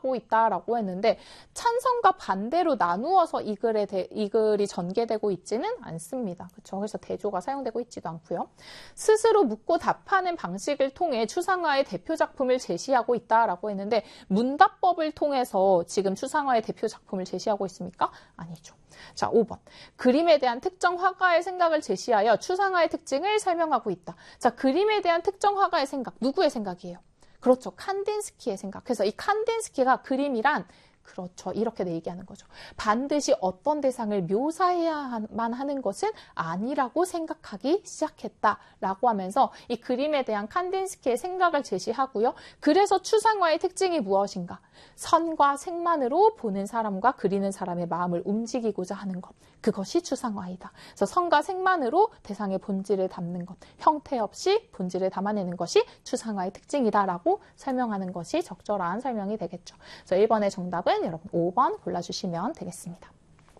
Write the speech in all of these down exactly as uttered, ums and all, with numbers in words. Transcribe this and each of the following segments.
제시하고 있다라고 했는데 찬성과 반대로 나누어서 이 글에 대, 이 글이 전개되고 있지는 않습니다. 그렇죠? 그래서 대조가 사용되고 있지도 않고요. 스스로 묻고 답하는 방식을 통해 추상화의 대표 작품을 제시하고 있다라고 했는데 문답법을 통해서 지금 추상화의 대표 작품을 제시하고 있습니까? 아니죠. 자, 오 번. 그림에 대한 특정 화가의 생각을 제시하여 추상화의 특징을 설명하고 있다. 자, 그림에 대한 특정 화가의 생각, 누구의 생각이에요? 그렇죠. 칸딘스키의 생각. 그래서 이 칸딘스키가 그림이란 그렇죠. 이렇게 얘기하는 거죠. 반드시 어떤 대상을 묘사해야만 하는 것은 아니라고 생각하기 시작했다라고 하면서 이 그림에 대한 칸딘스키의 생각을 제시하고요. 그래서 추상화의 특징이 무엇인가? 선과 색만으로 보는 사람과 그리는 사람의 마음을 움직이고자 하는 것. 그것이 추상화이다. 그래서 선과 색만으로 대상의 본질을 담는 것. 형태 없이 본질을 담아내는 것이 추상화의 특징이다라고 설명하는 것이 적절한 설명이 되겠죠. 그래서 일 번의 정답은 여러분 오 번 골라주시면 되겠습니다.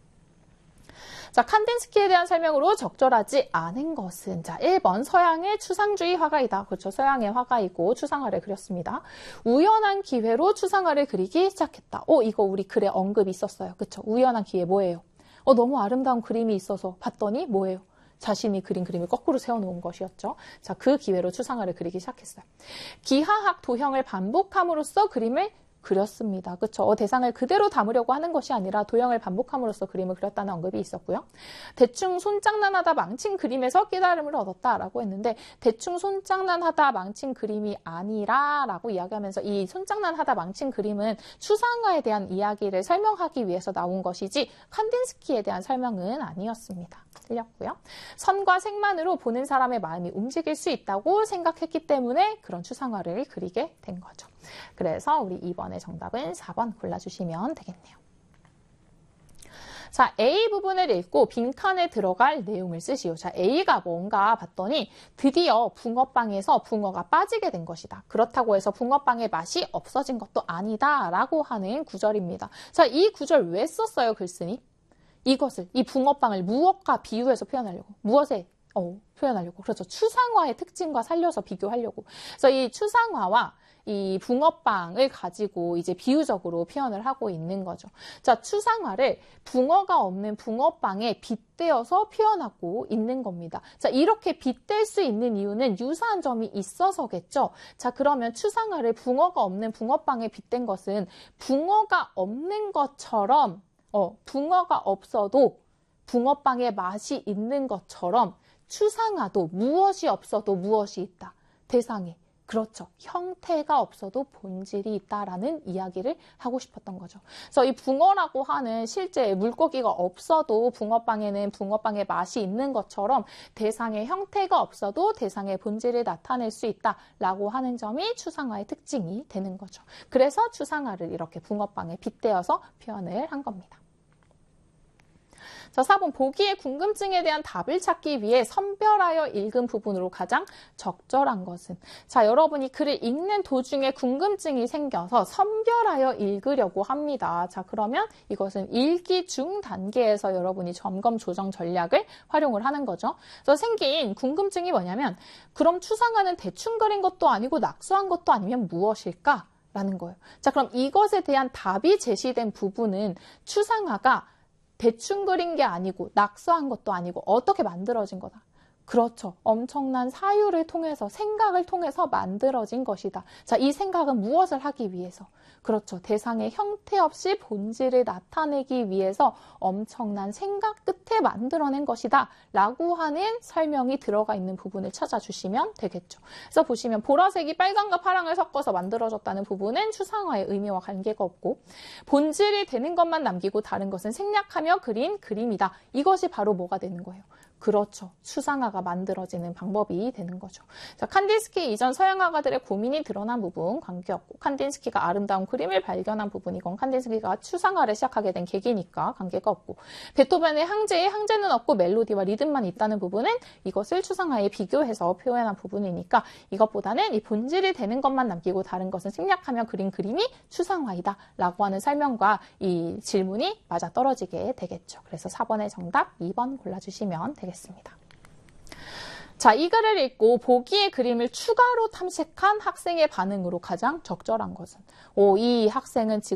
자, 칸딘스키에 대한 설명으로 적절하지 않은 것은 자, 일 번 서양의 추상주의 화가이다. 그렇죠. 서양의 화가이고 추상화를 그렸습니다. 우연한 기회로 추상화를 그리기 시작했다. 오, 이거 우리 글에 언급이 있었어요. 그렇죠. 우연한 기회 뭐예요? 어, 너무 아름다운 그림이 있어서 봤더니 뭐예요? 자신이 그린 그림을 거꾸로 세워놓은 것이었죠. 자, 그 기회로 추상화를 그리기 시작했어요. 기하학 도형을 반복함으로써 그림을 그렸습니다. 그렇죠? 대상을 그대로 담으려고 하는 것이 아니라 도형을 반복함으로써 그림을 그렸다는 언급이 있었고요. 대충 손장난하다 망친 그림에서 깨달음을 얻었다라고 했는데 대충 손장난하다 망친 그림이 아니라 라고 이야기하면서 이 손장난하다 망친 그림은 추상화에 대한 이야기를 설명하기 위해서 나온 것이지 칸딘스키에 대한 설명은 아니었습니다. 틀렸고요. 선과 색만으로 보는 사람의 마음이 움직일 수 있다고 생각했기 때문에 그런 추상화를 그리게 된 거죠. 그래서 우리 이 번의 정답은 사 번 골라주시면 되겠네요. 자, A 부분을 읽고 빈칸에 들어갈 내용을 쓰시오. 자, A가 뭔가 봤더니 드디어 붕어빵에서 붕어가 빠지게 된 것이다. 그렇다고 해서 붕어빵의 맛이 없어진 것도 아니다 라고 하는 구절입니다. 자, 이 구절 왜 썼어요, 글쓴이? 이것을, 이 붕어빵을 무엇과 비유해서 표현하려고. 무엇에 어, 표현하려고. 그렇죠. 추상화의 특징과 살려서 비교하려고. 그래서 이 추상화와 이 붕어빵을 가지고 이제 비유적으로 표현을 하고 있는 거죠. 자, 추상화를 붕어가 없는 붕어빵에 빗대어서 표현하고 있는 겁니다. 자, 이렇게 빗댈 수 있는 이유는 유사한 점이 있어서겠죠. 자, 그러면 추상화를 붕어가 없는 붕어빵에 빗댄 것은 붕어가 없는 것처럼 어, 붕어가 없어도 붕어빵의 맛이 있는 것처럼 추상화도 무엇이 없어도 무엇이 있다. 대상에. 그렇죠. 형태가 없어도 본질이 있다라는 이야기를 하고 싶었던 거죠. 그래서 이 붕어라고 하는 실제 물고기가 없어도 붕어빵에는 붕어빵의 맛이 있는 것처럼 대상의 형태가 없어도 대상의 본질을 나타낼 수 있다라고 하는 점이 추상화의 특징이 되는 거죠. 그래서 추상화를 이렇게 붕어빵에 빗대어서 표현을 한 겁니다. 자, 사 번 보기의 궁금증에 대한 답을 찾기 위해 선별하여 읽은 부분으로 가장 적절한 것은 자, 여러분이 글을 읽는 도중에 궁금증이 생겨서 선별하여 읽으려고 합니다. 자, 그러면 이것은 읽기 중 단계에서 여러분이 점검 조정 전략을 활용을 하는 거죠. 그래서 생긴 궁금증이 뭐냐면 그럼 추상화는 대충 그린 것도 아니고 낙서한 것도 아니면 무엇일까? 라는 거예요. 자, 그럼 이것에 대한 답이 제시된 부분은 추상화가 대충 그린 게 아니고 낙서한 것도 아니고 어떻게 만들어진 거다. 그렇죠. 엄청난 사유를 통해서 생각을 통해서 만들어진 것이다. 자, 이 생각은 무엇을 하기 위해서? 그렇죠. 대상의 형태 없이 본질을 나타내기 위해서 엄청난 생각 끝에 만들어낸 것이다. 라고 하는 설명이 들어가 있는 부분을 찾아주시면 되겠죠. 그래서 보시면 보라색이 빨강과 파랑을 섞어서 만들어졌다는 부분은 추상화의 의미와 관계가 없고 본질이 되는 것만 남기고 다른 것은 생략하며 그린 그림이다. 이것이 바로 뭐가 되는 거예요? 그렇죠. 추상화가 만들어지는 방법이 되는 거죠. 자, 칸딘스키 이전 서양 화가들의 고민이 드러난 부분 관계없고 칸딘스키가 아름다운 그림을 발견한 부분이건 칸딘스키가 추상화를 시작하게 된 계기니까 관계가 없고 베토벤의 항제에 항제는 없고 멜로디와 리듬만 있다는 부분은 이것을 추상화에 비교해서 표현한 부분이니까 이것보다는 이 본질이 되는 것만 남기고 다른 것은 생략하며 그린 그림이 추상화이다 라고 하는 설명과 이 질문이 맞아떨어지게 되겠죠. 그래서 사 번의 정답 이 번 골라주시면 되겠습니다. 겠습니다. 자, 이 글을 읽고 보기의 그림을 추가로 탐색한 학생의 반응으로 가장 적절한 것은 오, 이 학생은 지금